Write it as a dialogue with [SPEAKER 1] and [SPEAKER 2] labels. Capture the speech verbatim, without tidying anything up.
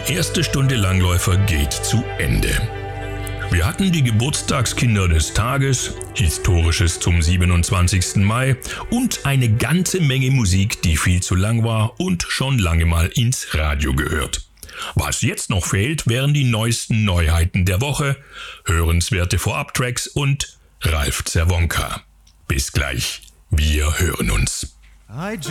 [SPEAKER 1] Die erste Stunde Langläufer geht zu Ende. Wir hatten die Geburtstagskinder des Tages, Historisches zum siebenundzwanzigsten Mai und eine ganze Menge Musik, die viel zu lang war und schon lange mal ins Radio gehört. Was jetzt noch fehlt, wären die neuesten Neuheiten der Woche, hörenswerte Vorab-Tracks und Ralf Zerwonka. Bis gleich, wir hören uns.
[SPEAKER 2] I